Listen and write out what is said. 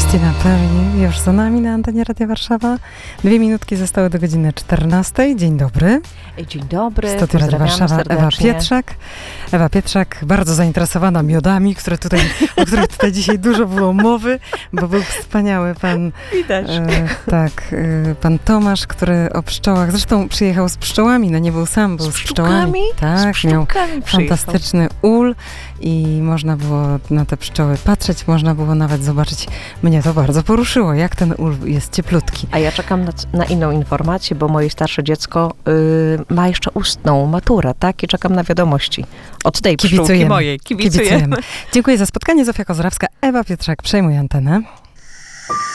Krystyna Perry już za nami na antenie Radia Warszawa. 2 minutki zostały do godziny 14. Dzień dobry. Dzień dobry. W studiu Radia Warszawa serdecznie. Ewa Pietrzak, bardzo zainteresowana miodami, o których tutaj dzisiaj dużo było mowy, bo był wspaniały pan... Widać. Pan Tomasz, który o pszczołach, zresztą przyjechał z pszczołami, no nie był sam, był z pszczołami. Tak, miał fantastyczny ul i można było na te pszczoły patrzeć, można było nawet zobaczyć. Mnie to bardzo poruszyło, jak ten ul jest cieplutki. A ja czekam na inną informację, bo moje starsze dziecko ma jeszcze ustną maturę, tak? I czekam na wiadomości od tej pszczółki mojej. Kibicujemy. Dziękuję za spotkanie. Zofia Kozrawska, Ewa Pietrzak przejmuje antenę.